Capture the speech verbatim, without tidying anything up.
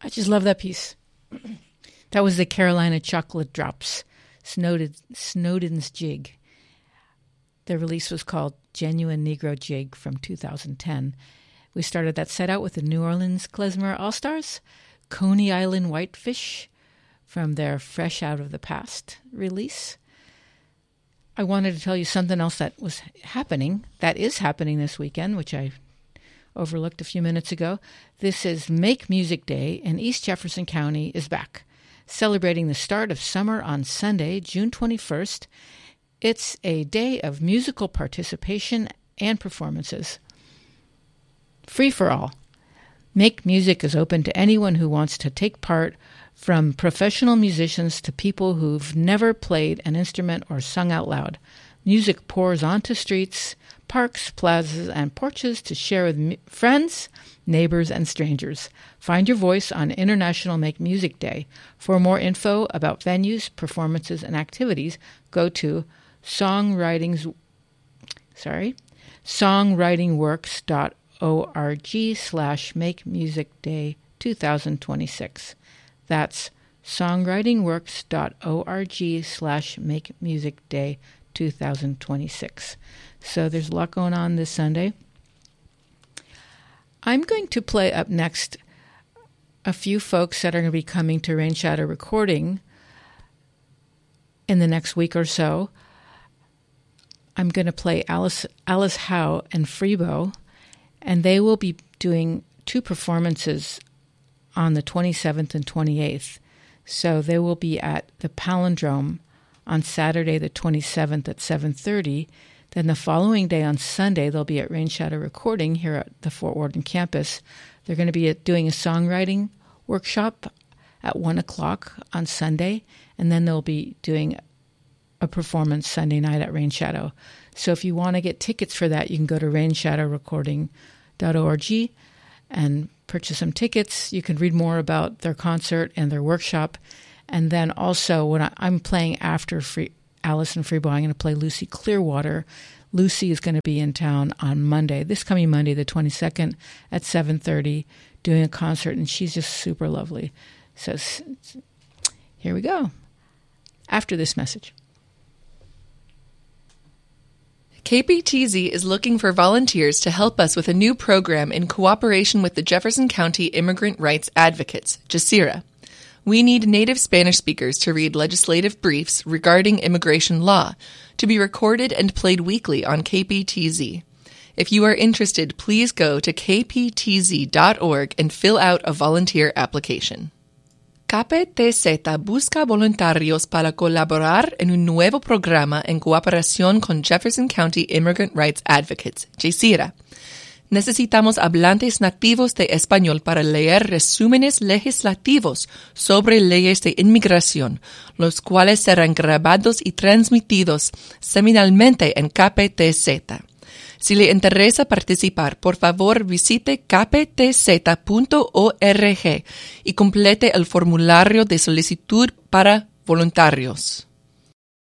I just love that piece. That was the Carolina Chocolate Drops, Snowden, Snowden's Jig. The release was called Genuine Negro Jig from two thousand ten. We started that set out with the New Orleans Klezmer All-Stars, Coney Island Whitefish from their Fresh Out of the Past release. I wanted to tell you something else that was happening, that is happening this weekend, which I overlooked a few minutes ago. This is Make Music Day, and East Jefferson County is back, celebrating the start of summer on Sunday, June twenty-first. It's a day of musical participation and performances. Free for all. Make Music is open to anyone who wants to take part, from professional musicians to people who've never played an instrument or sung out loud. Music pours onto streets, parks, plazas, and porches to share with mu- friends, neighbors, and strangers. Find your voice on International Make Music Day. For more info about venues, performances, and activities, go to songwritings, sorry, songwritingworks.org slash Make Music Day twenty twenty-six. That's songwritingworks.org slash Make Music Day twenty twenty-six. So there's a lot going on this Sunday. I'm going to play up next a few folks that are going to be coming to Rain Shadow Recording in the next week or so. I'm going to play Alice Alice Howe and Freebo, and they will be doing two performances on the twenty-seventh and twenty-eighth. So they will be at the Palindrome on Saturday the twenty-seventh at seven thirty. Then the following day on Sunday, they'll be at Rain Shadow Recording here at the Fort Worden campus. They're going to be doing a songwriting workshop at one o'clock on Sunday, and then they'll be doing a performance Sunday night at Rain Shadow. So if you want to get tickets for that, you can go to rain shadow recording dot org and purchase some tickets. You can read more about their concert and their workshop. And then also, when I, I'm playing after Free, Alice and Freebo, I'm going to play Lucy Clearwater. Lucy is going to be in town on Monday, this coming Monday, the twenty-second at seven thirty, doing a concert, and she's just super lovely. So here we go, after this message. K P T Z is looking for volunteers to help us with a new program in cooperation with the Jefferson County Immigrant Rights Advocates, JASIRA. We need native Spanish speakers to read legislative briefs regarding immigration law, to be recorded and played weekly on K P T Z. If you are interested, please go to k p t z dot org and fill out a volunteer application. K P T Z busca voluntarios para colaborar en un nuevo programa en cooperación con Jefferson County Immigrant Rights Advocates, JASIRA. Necesitamos hablantes nativos de español para leer resúmenes legislativos sobre leyes de inmigración, los cuales serán grabados y transmitidos semanalmente en K P T Z. Si le interesa participar, por favor visite k p t z punto org y complete el formulario de solicitud para voluntarios.